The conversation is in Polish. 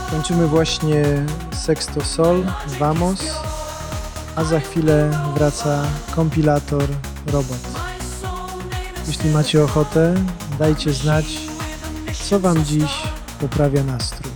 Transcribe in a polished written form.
Kończymy właśnie Sexto Sol, Vamos, a za chwilę wraca kompilator Robot. Jeśli macie ochotę, dajcie znać, co wam dziś poprawia nastrój.